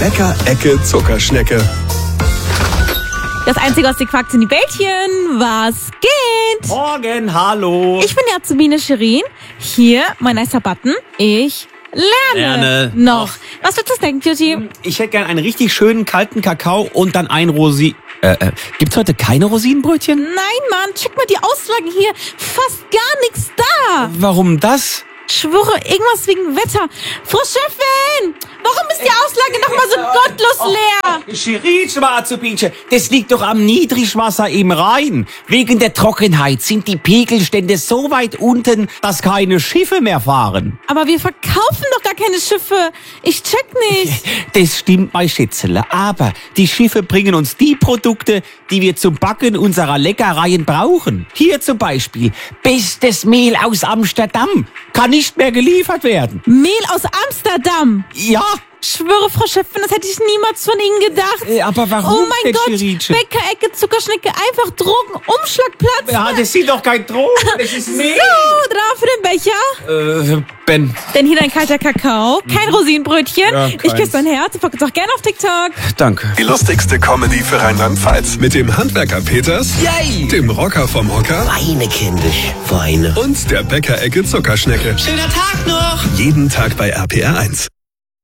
Bäcker-Ecke Zuckerschnecke. Das Einzige, was dir quackt, sind die Bällchen. Was geht? Morgen, hallo. Ich bin die Azubine Shirin. Hier, mein nicer Button. Ich lerne noch. Was willst du snacken, Cutie? Ich hätte gern einen richtig schönen kalten Kakao und dann ein Gibt's heute keine Rosinenbrötchen? Nein, Mann, check mal die Auslagen hier. Fast gar nichts da. Warum das? Schwöre, irgendwas wegen Wetter. Frau Chefin, warum ist die Auslage nochmal so gottlos leer? Shirin, Schwarzubinche, das liegt doch am Niedrigwasser im Rhein. Wegen der Trockenheit sind die Pegelstände so weit unten, dass keine Schiffe mehr fahren. Aber wir verkaufen doch gar keine Schiffe. Ich check nicht. Das stimmt, mein Schätzele. Aber die Schiffe bringen uns die Produkte, die wir zum Backen unserer Leckereien brauchen. Hier zum Beispiel bestes Mehl aus Amsterdam. Kann nicht mehr geliefert werden. Mehl aus Amsterdam. Ja. Schwöre, Frau Chefin, das hätte ich niemals von Ihnen gedacht. Aber warum? Oh mein Gott, Shirinchen? Bäcker-Ecke, Zuckerschnecke, einfach Drogen, Umschlagplatz. Ja, das sind doch kein Drogen, das ist Mehl. So, drauf für den Becher. Ben. Denn hier dein kalter Kakao, kein Rosinenbrötchen. Ja, Ich küsse dein Herz, ich folge auch gerne auf TikTok. Danke. Die lustigste Comedy für Rheinland-Pfalz. Mit dem Handwerker Peters, Yay! dem Rocker vom Hocker Weine, kindisch, Weine. und der Bäcker-Ecke Zuckerschnecke. Schöner Tag noch! Jeden Tag bei RPR 1.